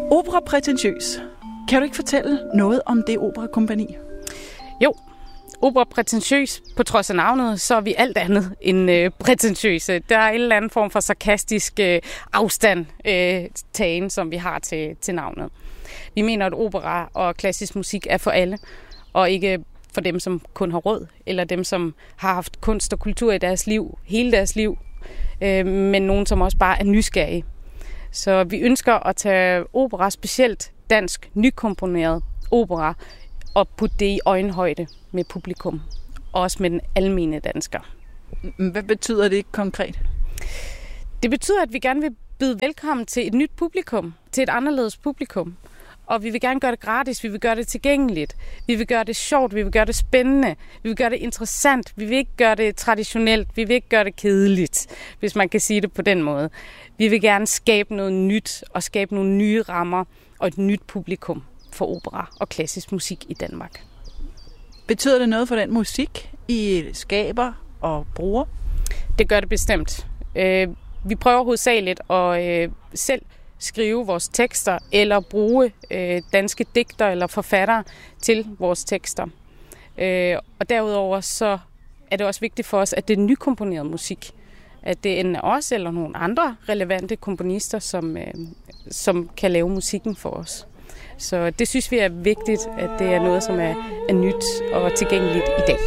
Opera Prætentiøs. Kan du ikke fortælle noget om det operakompagni? Jo, Opera Prætentiøs, på trods af navnet, så er vi alt andet end prætentiøse. Der er en eller anden form for sarkastisk afstandtagen, som vi har til navnet. Vi mener, at opera og klassisk musik er for alle, og ikke for dem, som kun har råd, eller dem, som har haft kunst og kultur i deres liv, hele deres liv, men nogen, som også bare er nysgerrige. Så vi ønsker at tage opera, specielt dansk, nykomponeret opera, og putte det i øjenhøjde med publikum, og også med den almene dansker. Hvad betyder det konkret? Det betyder, at vi gerne vil byde velkommen til et nyt publikum, til et anderledes publikum. Og vi vil gerne gøre det gratis, vi vil gøre det tilgængeligt, vi vil gøre det sjovt, vi vil gøre det spændende, vi vil gøre det interessant, vi vil ikke gøre det traditionelt, vi vil ikke gøre det kedeligt, hvis man kan sige det på den måde. Vi vil gerne skabe noget nyt og skabe nogle nye rammer og et nyt publikum for opera og klassisk musik i Danmark. Betyder det noget for den musik, I skaber og bruger? Det gør det bestemt. Vi prøver hovedsageligt at selv skrive vores tekster eller bruge danske digtere eller forfattere til vores tekster. Og derudover så er det også vigtigt for os, at det er nykomponeret musik. At det enten er os eller nogle andre relevante komponister, som kan lave musikken for os. Så det synes vi er vigtigt, at det er noget, som er nyt og tilgængeligt i dag.